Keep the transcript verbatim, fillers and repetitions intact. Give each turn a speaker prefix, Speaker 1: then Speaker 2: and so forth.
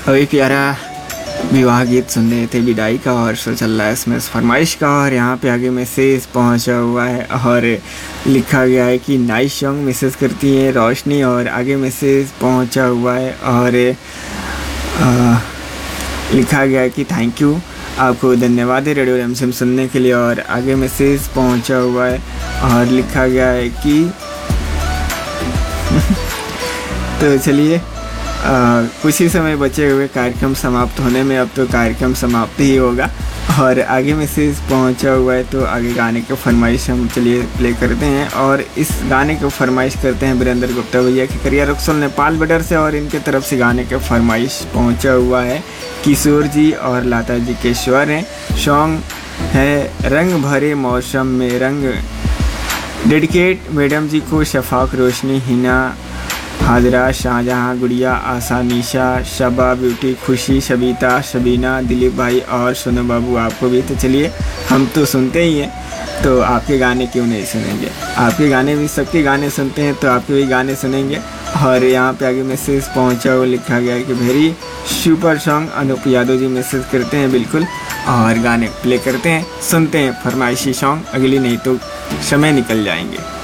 Speaker 1: अभी प्यारा विवाह गीत सुन रहे थे विदाई का, और शो चल रहा है इसमें फरमाइश का। और यहाँ पे आगे मैसेज पहुँचा हुआ है और लिखा गया है कि नाइस सॉन्ग मैसेज करती है रोशनी। और आगे मैसेज पहुँचा हुआ है और आ, लिखा गया है कि थैंक यू, आपको धन्यवाद है रेडियो एम सी एम सुनने के लिए। और आगे मैसेज पहुँचा हुआ है और लिखा गया है कि तो चलिए कुछ ही समय बचे हुए कार्यक्रम समाप्त होने में, अब तो कार्यक्रम समाप्त ही होगा। और आगे मैसेज पहुंचा हुआ है तो आगे गाने की फरमाइश हम चलिए प्ले करते हैं। और इस गाने को फरमाइश करते हैं वीरेंद्र गुप्ता भैया के करिया रक्सोल नेपाल बॉर्डर से, और इनके तरफ से गाने के फरमाइश पहुंचा हुआ है किशोर जी और लता जी के स्वर हैं। सॉन्ग है रंग भरे मौसम में रंग, डेडिकेट मैडम जी को, शफाक, रोशनी, हिना, हाजरा, शाहजहाँ, गुड़िया, आशा, निशा, शबा, ब्यूटी, खुशी, शबीता, शबीना, दिलीप भाई और सोनू बाबू आपको भी। तो चलिए हम तो सुनते ही हैं, तो आपके गाने क्यों नहीं सुनेंगे, आपके गाने भी, सबके गाने सुनते हैं तो आपके भी गाने सुनेंगे। और यहाँ पे आगे मैसेज पहुँचा हुआ लिखा गया है कि very super song, Anoop Yadav ji message करते हैं बिल्कुल। और गाने प्ले करते हैं, सुनते हैं फरमाइशी सॉन्ग, अगली नहीं तो समय निकल जाएंगे।